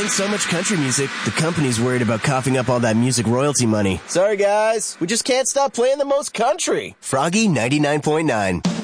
so much country music, the company's worried about coughing up all that music royalty money. Sorry, guys. We just can't stop playing the most country. Froggy 99.9.